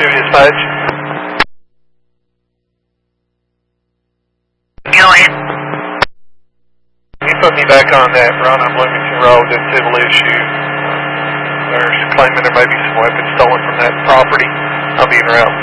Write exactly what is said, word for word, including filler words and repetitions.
two dispatch. Go ahead. Can you put me back on that run on Bloomington Road, that civil issue? They're claiming there may be some weapons stolen from that property. I'll be en route.